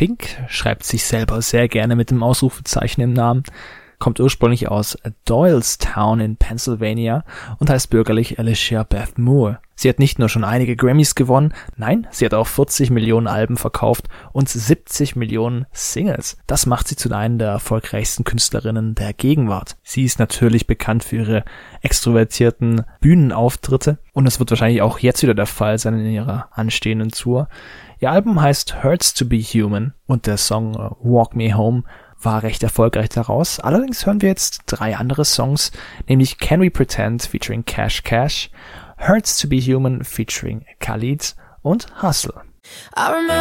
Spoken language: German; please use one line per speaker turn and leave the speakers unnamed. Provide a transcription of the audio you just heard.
Pink schreibt sich selber sehr gerne mit dem Ausrufezeichen im Namen, kommt ursprünglich aus Doylestown in Pennsylvania und heißt bürgerlich Alicia Beth Moore. Sie hat nicht nur schon einige Grammys gewonnen, nein, sie hat auch 40 Millionen Alben verkauft und 70 Millionen Singles. Das macht sie zu einer der erfolgreichsten Künstlerinnen der Gegenwart. Sie ist natürlich bekannt für ihre extrovertierten Bühnenauftritte und es wird wahrscheinlich auch jetzt wieder der Fall sein in ihrer anstehenden Tour. Ihr Album heißt Hurts to be Human und der Song Walk Me Home war recht erfolgreich daraus. Allerdings hören wir jetzt 3 andere Songs, nämlich Can We Pretend featuring Cash Cash, Hurts to be Human featuring Khalid und Hustle.